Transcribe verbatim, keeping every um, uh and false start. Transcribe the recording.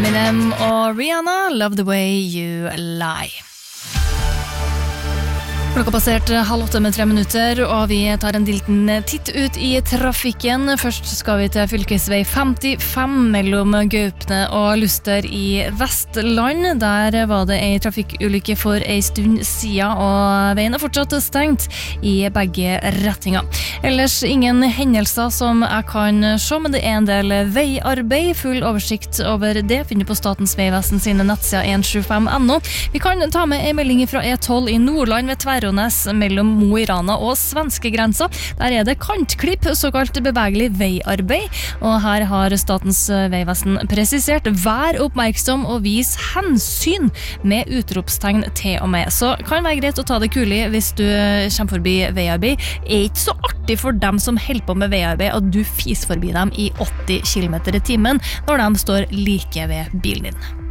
Eminem og Rihanna, Love the way you lie. Klokka passert halv åtte med tre minutter, og vi tar en liten titt ut i trafikken. Først skal vi til fylkesvei femtifem mellom Gaupne og Luster i Vestland. Der var det en trafikkulykke for en stund siden, og veien er fortsatt stengt i begge retninger. Ellers ingen hendelser som jeg kan se, men det er en del veiarbeid. Full oversikt over det finner du på Statens vegvesen sine nettsider en sju fem punktum no. Vi kan ta med en melding fra E tolv i Nordland ved Tverrånes mellom Mo i Rana og svenskegrensa. Der er det kantklipp, såkalt bevegelig veiarbeid, og her har Statens vegvesen presisert: vær oppmerksom og vis hensyn med utropstegn til og med. Så kan være greit å ta det kulig hvis du kommer forbi veiarbeid. Er ikke så artig for dem som holder på med veiarbeid at du fiser forbi dem i åtti kilometer i timen når de står like ved bilen din.